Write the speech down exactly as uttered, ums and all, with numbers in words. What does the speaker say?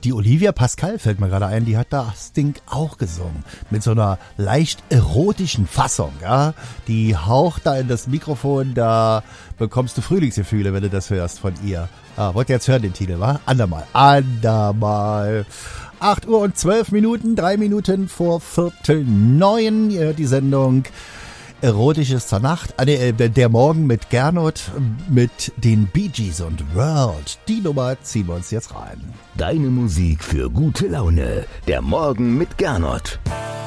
die Olivia Pascal fällt mir gerade ein, die hat das Ding auch gesungen. Mit so einer leicht erotischen Fassung, ja. Die haucht da in das Mikrofon, da bekommst du Frühlingsgefühle, wenn du das hörst von ihr. Ah, wollt ihr jetzt hören den Titel, wa? Andermal. Andermal. acht Uhr und zwölf Minuten, drei Minuten vor Viertel neun. Ihr hört die Sendung Erotisches zur Nacht. Ah, nee, der Morgen mit Gernot, mit den Bee Gees und World. Die Nummer ziehen wir uns jetzt rein. Deine Musik für gute Laune. Der Morgen mit Gernot.